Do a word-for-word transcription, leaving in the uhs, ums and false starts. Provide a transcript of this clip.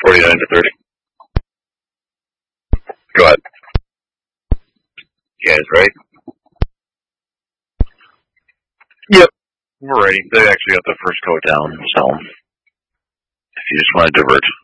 forty-nine to thirty. Go ahead. You guys ready? Yep. We're ready. They actually got the first coat down, so if you just want to divert.